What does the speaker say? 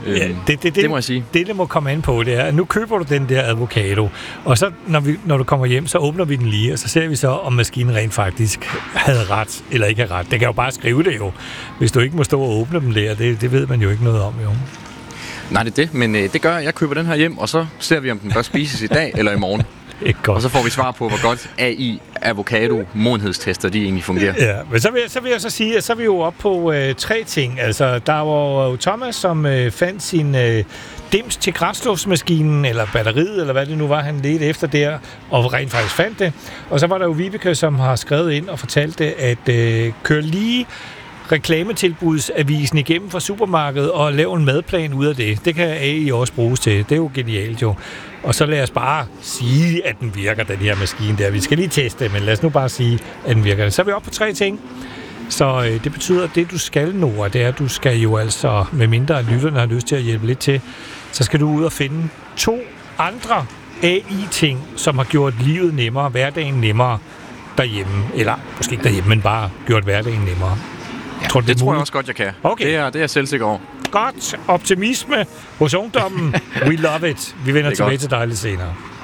Ja, det må jeg sige. Det må komme an på, det er, nu køber du den der avocado, og så når du kommer hjem, så åbner vi den lige, og så ser vi så, om maskinen rent faktisk havde ret, eller ikke havde ret. Det kan jo bare skrive det jo, hvis du ikke må stå og åbne dem der. Det ved man jo ikke noget om, jo. Nej, det er det, men det gør jeg køber den her hjem, og så ser vi, om den bør spises i dag eller i morgen. Og så får vi svar på, hvor godt AI avocado modenhedstester de egentlig fungerer. Ja, men så vil jeg så sige, at så er vi jo oppe på 3 ting. Altså, der var jo Thomas, som fandt sin dims til græsslåsmaskinen, eller batteriet, eller hvad det nu var, han ledte efter der, og rent faktisk fandt det. Og så var der jo Vibeke, som har skrevet ind og fortalte, at kør lige reklametilbudsavisen igennem fra supermarkedet og lave en madplan ud af det. Det kan AI også bruges til. Det er jo genialt jo. Og så lad os bare sige, at den virker, den her maskine der. Vi skal lige teste, men lad os nu bare sige, at den virker. Så er vi oppe på 3 ting. Så det betyder, at det du skal, Nora, det er, at du skal jo altså, med mindre at lytterne har lyst til at hjælpe lidt til, så skal du ud og finde 2 andre AI-ting, som har gjort livet nemmere, hverdagen nemmere derhjemme. Eller måske ikke derhjemme, men bare gjort hverdagen nemmere. Ja, tror jeg også godt, jeg kan. Okay. Det er jeg selvsikker over. Godt. Optimisme hos ungdommen. We love it. Vi vender tilbage til dig lidt senere.